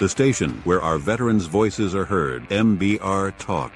The station where our veterans' voices are heard. MBR Talk.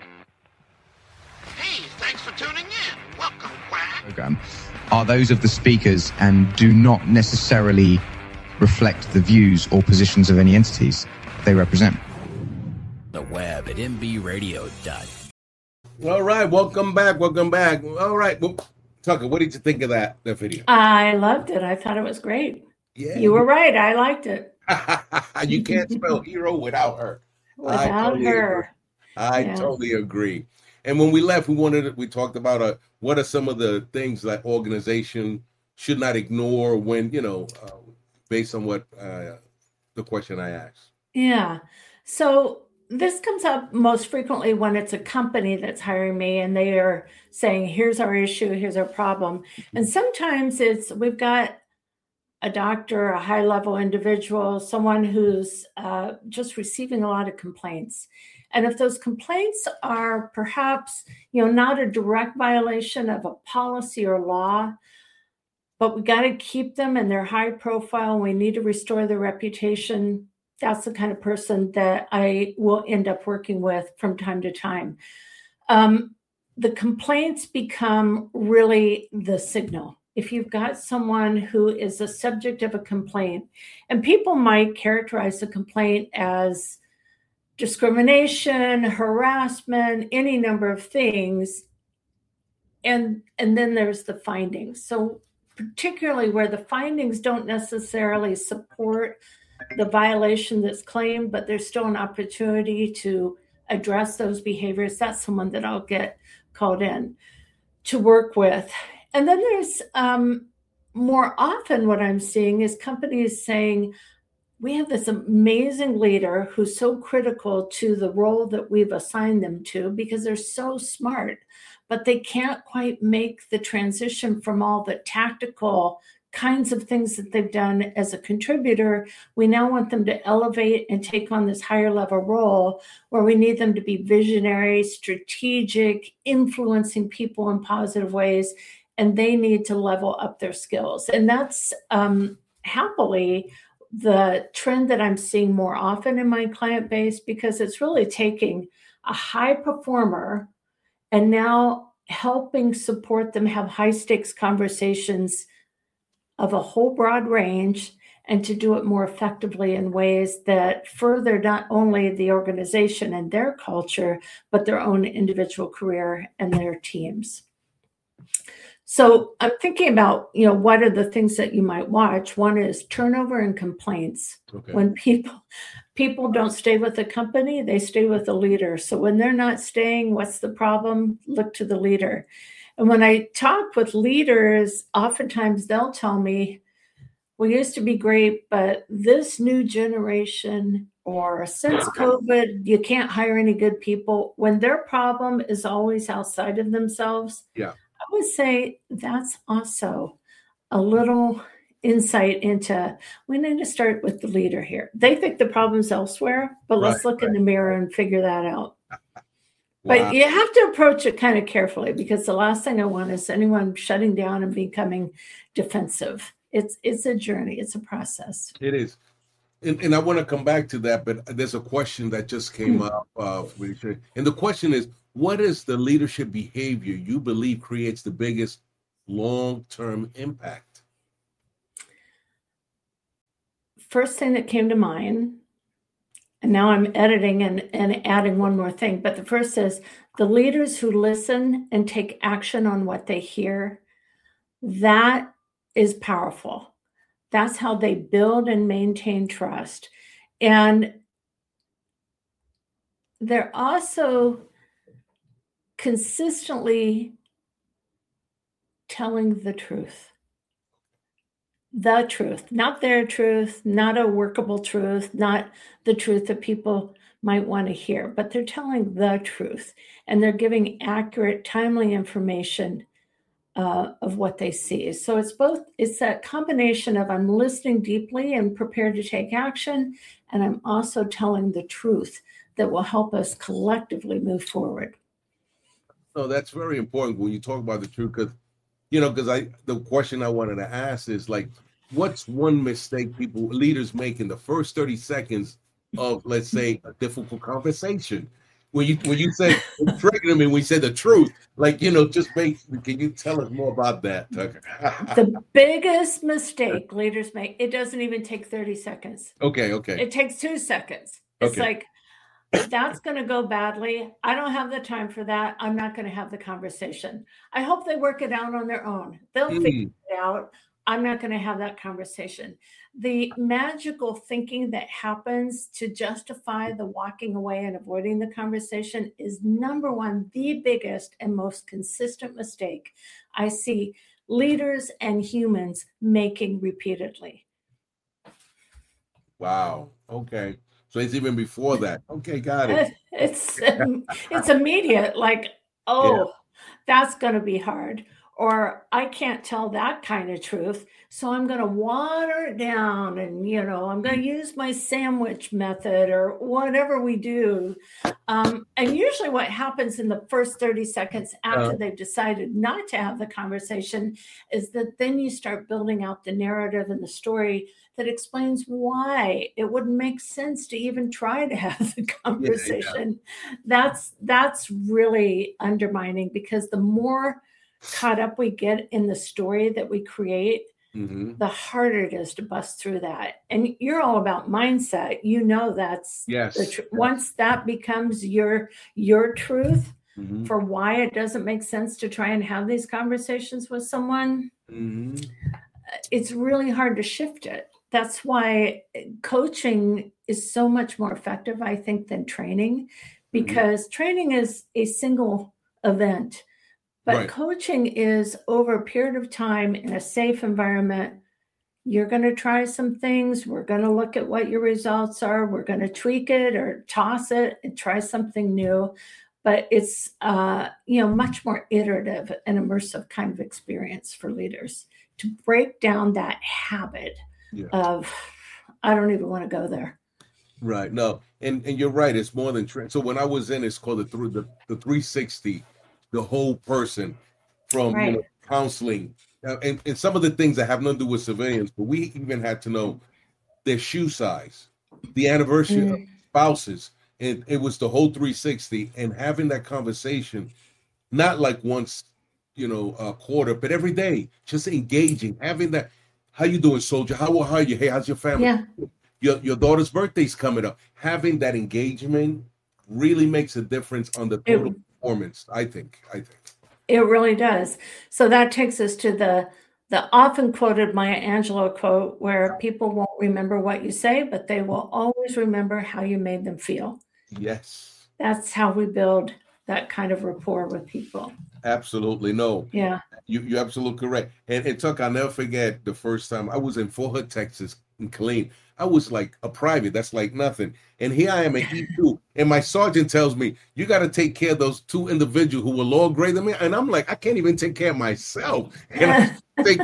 Hey, thanks for tuning in. Welcome, Quack. Program are those of the speakers and do not necessarily reflect the views or positions of any entities they represent. The web at mbradio.com. All right, welcome back. All right, well, Tucker, what did you think of that video? I loved it. I thought it was great. Yeah, you were right. I liked it. You can't spell hero without her. Without her. I totally agree. And when we left, we talked about what are some of the things that organization should not ignore when, based on what the question I asked. Yeah. So this comes up most frequently when it's a company that's hiring me and they are saying, here's our issue, here's our problem. And sometimes we've got a doctor, a high-level individual, someone who's just receiving a lot of complaints. And if those complaints are perhaps, not a direct violation of a policy or law, but we got to keep them and they're high profile and we need to restore their reputation, that's the kind of person that I will end up working with from time to time. The complaints become really the signal. If you've got someone who is the subject of a complaint, and people might characterize the complaint as discrimination, harassment, any number of things, and then there's the findings. So particularly where the findings don't necessarily support the violation that's claimed, but there's still an opportunity to address those behaviors, that's someone that I'll get called in to work with. And then there's more often what I'm seeing is companies saying, we have this amazing leader who's so critical to the role that we've assigned them to because they're so smart, but they can't quite make the transition from all the tactical kinds of things that they've done as a contributor. We now want them to elevate and take on this higher level role where we need them to be visionary, strategic, influencing people in positive ways, and they need to level up their skills. And that's happily the trend that I'm seeing more often in my client base, because it's really taking a high performer and now helping support them have high stakes conversations of a whole broad range and to do it more effectively in ways that further not only the organization and their culture, but their own individual career and their teams. So I'm thinking about, what are the things that you might watch? One is turnover and complaints. Okay. When people don't stay with the company, they stay with the leader. So when they're not staying, what's the problem? Look to the leader. And when I talk with leaders, oftentimes they'll tell me, we used to be great, but this new generation, or since COVID, you can't hire any good people. When their problem is always outside of themselves, I would say that's also a little insight into, we need to start with the leader here. They think the problem's elsewhere, but let's look in the mirror and figure that out. Wow. But you have to approach it kind of carefully, because the last thing I want is anyone shutting down and becoming defensive. It's a journey. It's a process. It is. And I want to come back to that, but there's a question that just came up. And the question is, what is the leadership behavior you believe creates the biggest long-term impact? First thing that came to mind, and now I'm editing and adding one more thing, but the first is the leaders who listen and take action on what they hear. That is powerful. That's how they build and maintain trust. And they're also consistently telling the truth. The truth, not their truth, not a workable truth, not the truth that people might want to hear, but they're telling the truth, and they're giving accurate, timely information of what they see. So it's that combination of I'm listening deeply and prepared to take action, and I'm also telling the truth that will help us collectively move forward. No, that's very important when you talk about the truth, because the question I wanted to ask is, like, what's one mistake leaders make in the first 30 seconds of, let's say, a difficult conversation. When you said triggering me, when you said the truth, like, just can you tell us more about that, Tucker? The biggest mistake leaders make, it doesn't even take 30 seconds. Okay. It takes 2 seconds. It's like, that's going to go badly. I don't have the time for that. I'm not going to have the conversation. I hope they work it out on their own. They'll figure it out. I'm not going to have that conversation. The magical thinking that happens to justify the walking away and avoiding the conversation is, number one, the biggest and most consistent mistake I see leaders and humans making repeatedly. Wow. Okay. So it's even before that. Okay, got it. It's immediate. Like, that's going to be hard. Or I can't tell that kind of truth, so I'm going to water it down, and I'm going to use my sandwich method or whatever we do. And usually what happens in the first 30 seconds after they've decided not to have the conversation is that then you start building out the narrative and the story that explains why it wouldn't make sense to even try to have the conversation. That's really undermining, because the more caught up we get in the story that we create, the harder it is to bust through that. And you're all about mindset. That's once that becomes your truth for why it doesn't make sense to try and have these conversations with someone, it's really hard to shift it. That's why coaching is so much more effective, I think, than training, because training is a single event. But coaching is over a period of time in a safe environment. You're going to try some things. We're going to look at what your results are. We're going to tweak it or toss it and try something new. But it's, much more iterative and immersive kind of experience for leaders to break down that habit of, I don't even want to go there. Right. No. And you're right. It's more than training. So when I was in, it's called the 360. The whole person, from counseling, and some of the things that have nothing to do with civilians, but we even had to know their shoe size, the anniversary of spouses, and it was the whole 360. And having that conversation, not like once, a quarter, but every day, just engaging, having that. How you doing, soldier? How are you? Hey, how's your family? Yeah. Your daughter's birthday's coming up. Having that engagement really makes a difference on the total performance, I think. It really does. So that takes us to the often quoted Maya Angelou quote, where people won't remember what you say, but they will always remember how you made them feel. Yes. That's how we build that kind of rapport with people. Absolutely. No. Yeah. You're absolutely correct. And Tuck, I'll never forget the first time I was in Fort Hood, Texas, in Killeen. I was like a private. That's like nothing. And here I am at E2. And my sergeant tells me, you got to take care of those 2 individuals who were lower grade than me. And I'm like, I can't even take care of myself. And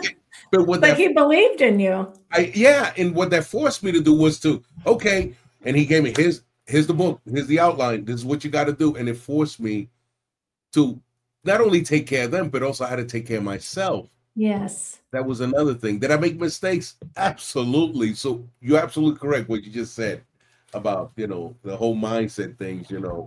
but he believed in you. And what that forced me to do was okay. And he gave me, here's the book. Here's the outline. This is what you got to do. And it forced me to not only take care of them, but also how to take care of myself. Yes. That was another thing. Did I make mistakes? Absolutely. So you're absolutely correct what you just said about, the whole mindset things,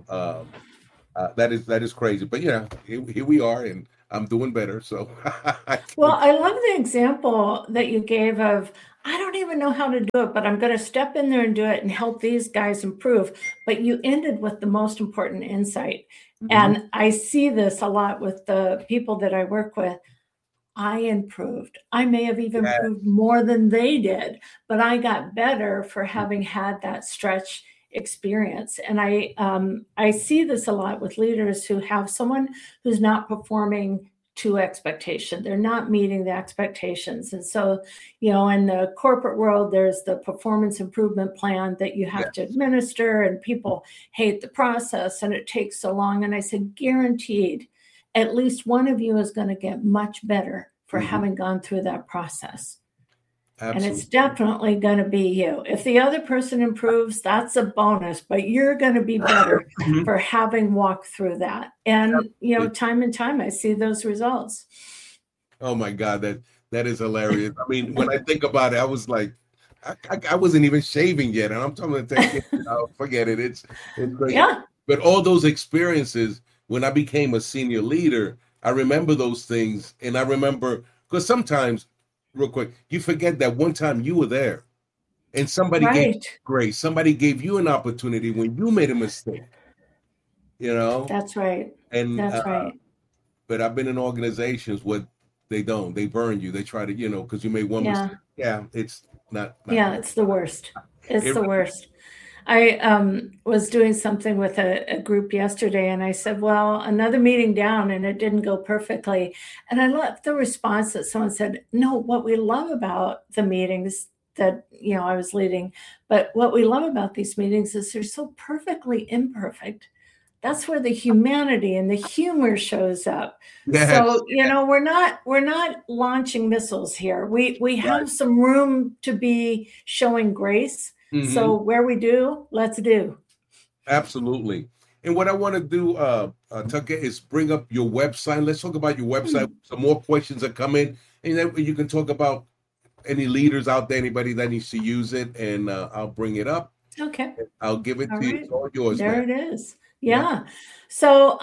that is crazy. But here we are, and I'm doing better. So well, I love the example that you gave of, I don't even know how to do it, but I'm going to step in there and do it and help these guys improve. But you ended with the most important insight. And I see this a lot with the people that I work with. I improved. I may have even improved more than they did, but I got better for having had that stretch experience. And I see this a lot with leaders who have someone who's not performing to expectation. They're not meeting the expectations. And so, in the corporate world, there's the performance improvement plan that you have to administer, and people hate the process and it takes so long. And I said, guaranteed, at least one of you is going to get much better for having gone through that process. Absolutely. And it's definitely going to be you. If the other person improves, that's a bonus, but you're going to be better for having walked through that. And, time and time, I see those results. Oh my God, that is hilarious. I mean, when I think about it, I was like, I wasn't even shaving yet, and I'm talking to forget it. It's great. Yeah. But all those experiences, when I became a senior leader, I remember those things, and I remember because sometimes, real quick, you forget that one time you were there, and somebody gave you grace. Somebody gave you an opportunity when you made a mistake. That's right. And that's right. But I've been in organizations where they don't. They burn you. They try to, because you made one mistake. Yeah, it's not yeah, it's the worst. It's the worst. I was doing something with a group yesterday, and I said, well, another meeting down, and it didn't go perfectly. And I loved the response that someone said, no, what we love about the meetings that, I was leading, but what we love about these meetings is they're so perfectly imperfect. That's where the humanity and the humor shows up. Yes. So, we're not launching missiles here. We have some room to be showing grace. Mm-hmm. So where we do, let's do. Absolutely. And what I want to do, Tucker, is bring up your website. Let's talk about your website. Mm-hmm. Some more questions are coming. And then you can talk about any leaders out there, anybody that needs to use it, and I'll bring it up. Okay. I'll give it to you. It's all yours. There it is. Yeah. So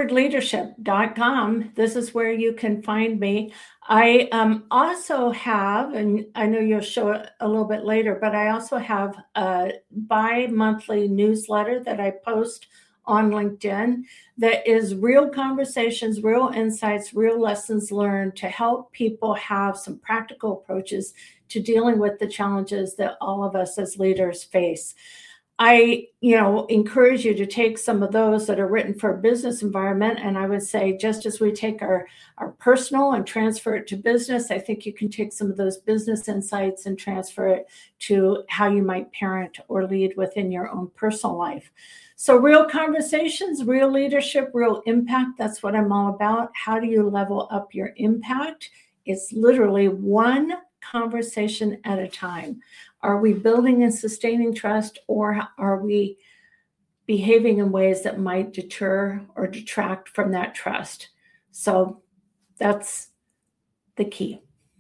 onwardleadership.com, this is where you can find me. I also have, and I know you'll show it a little bit later, but I also have a bi-monthly newsletter that I post on LinkedIn that is real conversations, real insights, real lessons learned to help people have some practical approaches to dealing with the challenges that all of us as leaders face. I, encourage you to take some of those that are written for a business environment. And I would say, just as we take our personal and transfer it to business, I think you can take some of those business insights and transfer it to how you might parent or lead within your own personal life. So real conversations, real leadership, real impact. That's what I'm all about. How do you level up your impact? It's literally one conversation at a time. Are we building and sustaining trust, or are we behaving in ways that might deter or detract from that trust? So that's the key.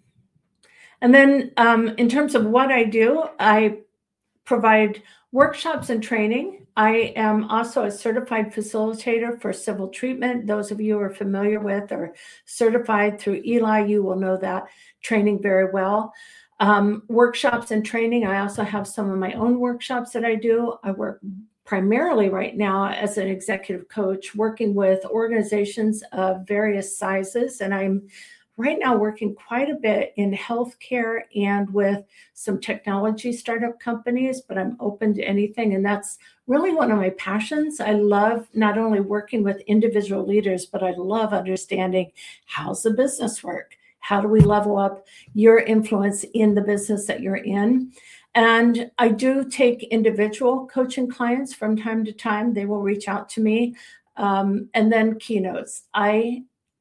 And then in terms of what I do, I provide workshops and training. I am also a certified facilitator for civil treatment. Those of you who are familiar with or certified through Eli, you will know that training very well. Workshops and training. I also have some of my own workshops that I do. I work primarily right now as an executive coach, working with organizations of various sizes. And I'm right now working quite a bit in healthcare and with some technology startup companies, but I'm open to anything. And that's really one of my passions. I love not only working with individual leaders, but I love understanding how's the business work? How do we level up your influence in the business that you're in? And I do take individual coaching clients from time to time. They will reach out to me. And then keynotes. I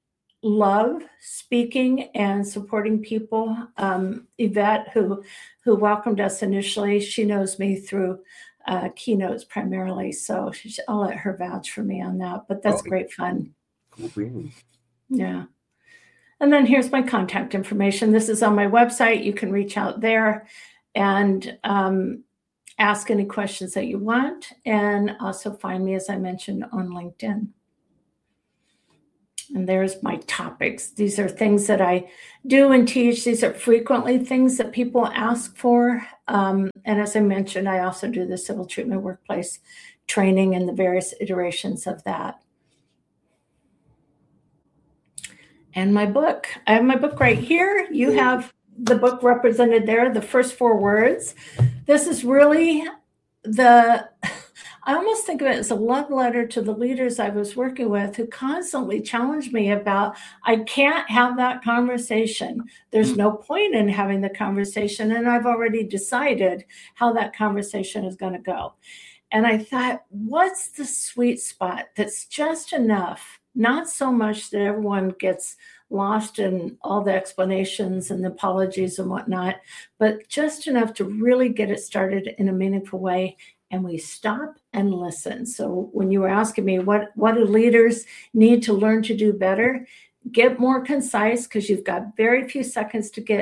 love speaking and supporting people. Yvette, who welcomed us initially, she knows me through keynotes primarily. So I'll let her vouch for me on that. But that's great fun. Cool. Yeah. And then here's my contact information. This is on my website. You can reach out there and ask any questions that you want. And also find me, as I mentioned, on LinkedIn. And there's my topics. These are things that I do and teach. These are frequently things that people ask for. And as I mentioned, I also do the civil treatment workplace training and the various iterations of that. And my book. I have my book right here. You have the book represented there, the first 4 words. This is really I almost think of it as a love letter to the leaders I was working with who constantly challenged me about, I can't have that conversation. There's no point in having the conversation. And I've already decided how that conversation is going to go. And I thought, what's the sweet spot that's just enough? Not so much that everyone gets lost in all the explanations and the apologies and whatnot, but just enough to really get it started in a meaningful way. And we stop and listen. So when you were asking me, what do leaders need to learn to do better? Get more concise, because you've got very few seconds to get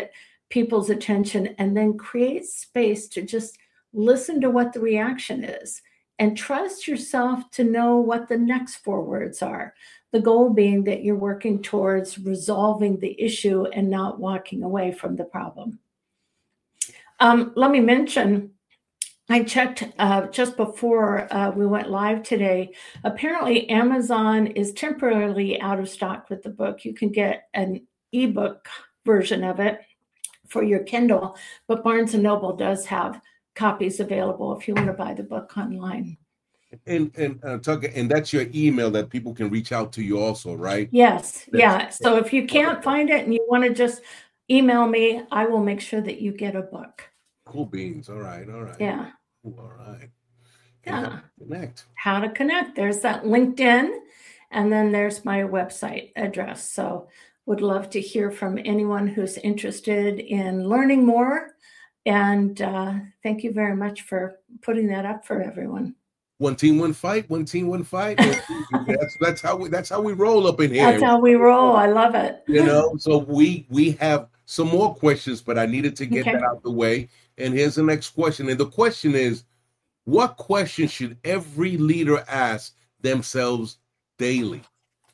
people's attention and then create space to just listen to what the reaction is and trust yourself to know what the next 4 words are. The goal being that you're working towards resolving the issue and not walking away from the problem. Let me mention, I checked just before we went live today. Apparently, Amazon is temporarily out of stock with the book. You can get an ebook version of it for your Kindle, but Barnes & Noble does have copies available if you want to buy the book online. And Tucker, and that's your email that people can reach out to you also, right? Yes. Yeah. So if you can't find it and you want to just email me, I will make sure that you get a book. Cool beans. All right. Yeah. All right. Yeah. Connect. How to connect. There's that LinkedIn, and then there's my website address. So would love to hear from anyone who's interested in learning more. And thank you very much for putting that up for everyone. One team, one fight. One team, one fight. that's how we roll up in here. That's how we roll. I love it. So we have some more questions, but I needed to get that out the way. And here's the next question. And the question is, what question should every leader ask themselves daily?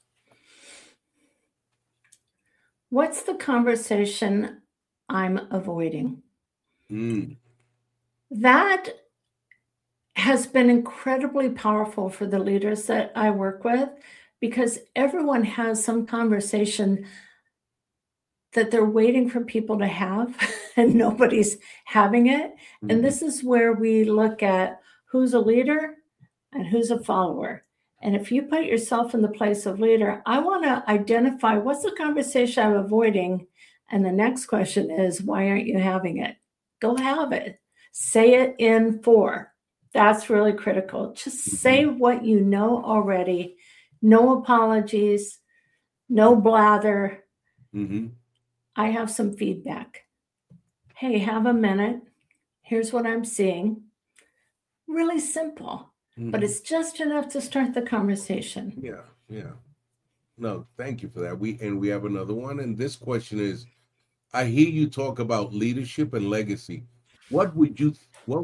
What's the conversation I'm avoiding? That has been incredibly powerful for the leaders that I work with, because everyone has some conversation that they're waiting for people to have and nobody's having it. And this is where we look at who's a leader and who's a follower. And if you put yourself in the place of leader, I want to identify what's the conversation I'm avoiding. And the next question is, why aren't you having it? Go have it. Say it in 4. That's really critical. Just say what you know already. No apologies, no blather. I have some feedback. Hey, have a minute. Here's what I'm seeing. Really simple, but it's just enough to start the conversation. Yeah. No, thank you for that. We have another one. And this question is, I hear you talk about leadership and legacy. What would you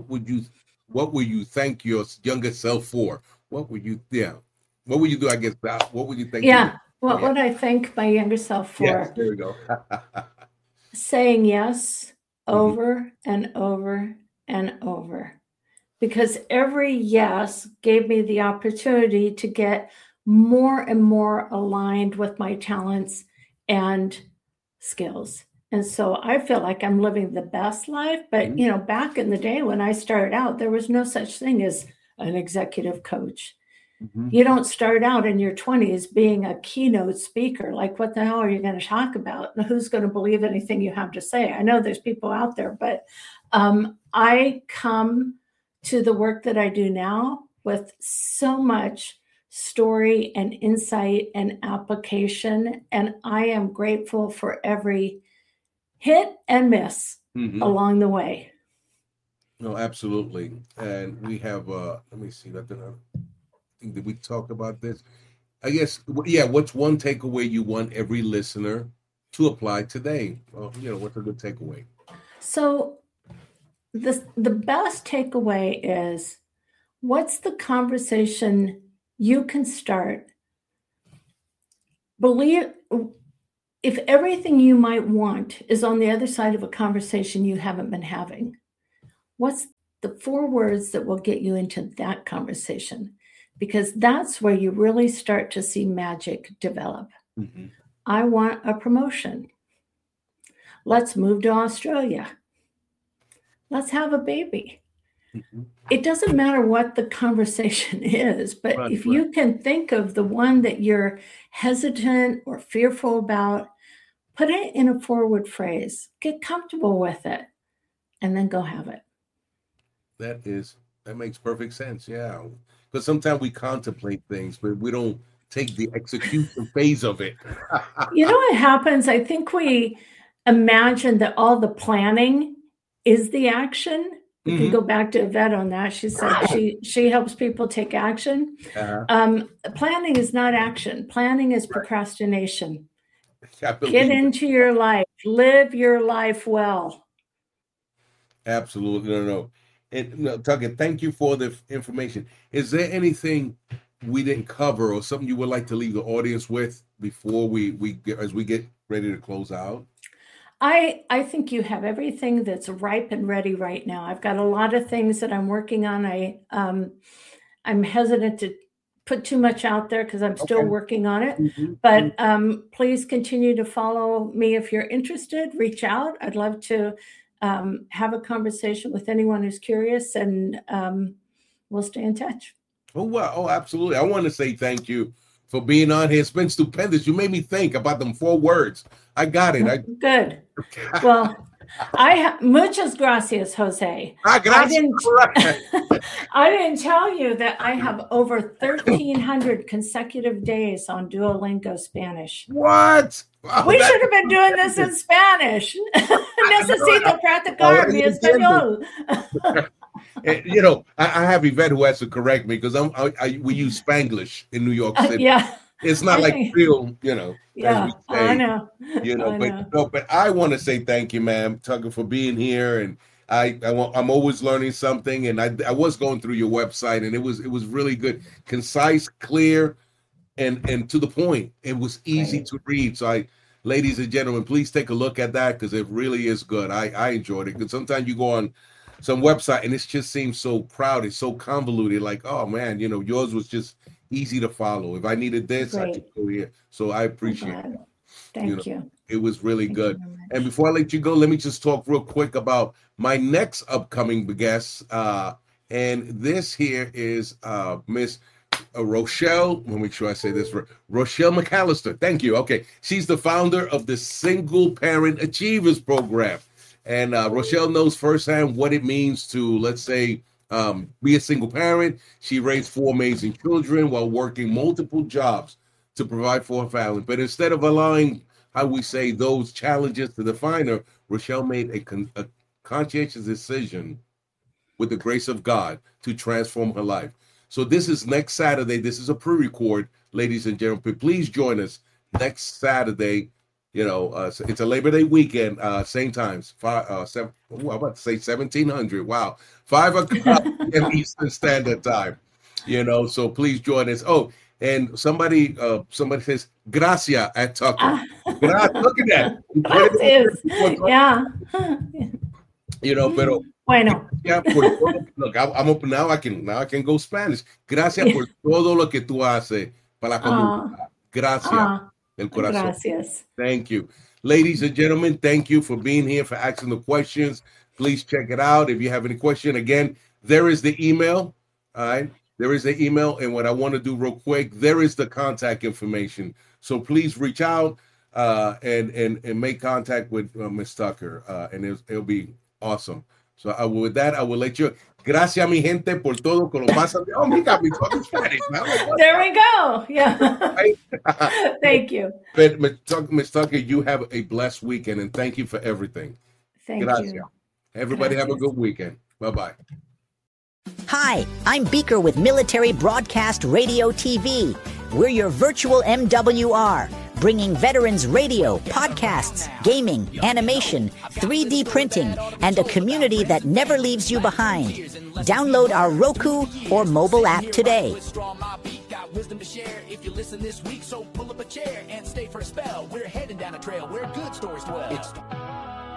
thank your younger self for? What would you do? I guess what would you thank? What would I thank my younger self for? Yes, there we go. Saying yes over and over and over. Because every yes gave me the opportunity to get more and more aligned with my talents and skills. And so I feel like I'm living the best life. But, back in the day when I started out, there was no such thing as an executive coach. You don't start out in your 20s being a keynote speaker. Like, what the hell are you going to talk about? And who's going to believe anything you have to say? I know there's people out there, but I come to the work that I do now with so much story and insight and application. And I am grateful for every hit and miss along the way. No, absolutely. And we have, let me see, did we talk about this? I guess, what's one takeaway you want every listener to apply today? What's a good takeaway? So the best takeaway is, what's the conversation you can start? Believe, if everything you might want is on the other side of a conversation you haven't been having, what's the 4 words that will get you into that conversation? Because that's where you really start to see magic develop. I want a promotion. Let's move to Australia. Let's have a baby. It doesn't matter what the conversation is, but if you can think of the one that you're hesitant or fearful about, put it in a forward phrase, get comfortable with it, and then go have it. That makes perfect sense. Yeah. Because sometimes we contemplate things, but we don't take the execution phase of it. You know what happens? I think we imagine that all the planning is the action. We can go back to Yvette on that. She said she helps people take action. Planning is not action. Planning is procrastination. Get into your life live your life well. Absolutely. No. And no, Tucker, thank you for the information. Is there anything we didn't cover or something you would like to leave the audience with before we get ready to close out? I think you have everything that's ripe and ready right now. I've got a lot of things that I'm working on. I'm hesitant to put too much out there because I'm still working on it. But please continue to follow me if you're interested. Reach out. I'd love to have a conversation with anyone who's curious, and we'll stay in touch. Oh, wow. Oh, absolutely. I want to say thank you for being on here. It's been stupendous. You made me think about them 4 words. I got it. Good. Well, muchas gracias, Jose. Gracias. I didn't tell you that I have over 1,300 consecutive days on Duolingo Spanish. What? Wow, we should have been doing this in Spanish. Necesito practicar mi español. You know, I have Yvette who has to correct me because we use Spanglish in New York City. Yeah. It's not like real, you know. Yeah, I know. You know, but I want to say thank you, ma'am, Tucker, for being here. And I'm always learning something. And I was going through your website, and it was really good, concise, clear, and to the point. It was easy to read. So ladies and gentlemen, please take a look at that because it really is good. I enjoyed it because sometimes you go on some website and it just seems so crowded, so convoluted. Like, oh man, you know, yours was just easy to follow. If I needed this, I could go here. So I appreciate it. Thank you. It was really good. And before I let you go, let me just talk real quick about my next upcoming guest. And this here is Miss Rochelle. Let me make sure I say this right. Rochelle McAllister. Thank you. Okay. She's the founder of the Single Parent Achievers Program. And Rochelle knows firsthand what it means to, let's say, be a single parent. She raised 4 amazing children while working multiple jobs to provide for her family. But instead of allowing, how we say, those challenges to define her, Rochelle made a conscientious decision with the grace of God to transform her life. So this is next Saturday. This is a pre-record, ladies and gentlemen. Please join us next Saturday. You know, it's a Labor Day weekend, same times. I'm about to say 1700. Wow. 5 o'clock Eastern Standard Time. You know, so please join us. Oh, and somebody says, gracias at Tucker. Look at that. Yeah. You know, pero. Bueno. Look, I'm open now. I can go Spanish. Gracias por todo lo que tú haces para la comunidad. Gracias. Gracias. Thank you. Ladies and gentlemen, thank you for being here, for asking the questions. Please check it out. If you have any question, again, there is the email. All right. There is the email. And what I want to do real quick, there is the contact information. So please reach out and make contact with Ms. Tucker. And it'll be awesome. So with that, I will let you. Gracias, mi gente, por todo que lo pasan. Oh, me got me talking Spanish. There we go. Yeah. Thank you. But Ms. Tucker, you have a blessed weekend, and thank you for everything. Thank you. Everybody have a good weekend. Bye-bye. Hi, I'm Beaker with Military Broadcast Radio TV. We're your virtual MWR, bringing veterans radio, podcasts, gaming, animation, 3D printing, and a community that never leaves you behind. Download our Roku or mobile app today. Wisdom to share if you listen this week, so pull up a chair and stay for a spell. We're heading down a trail where good stories dwell.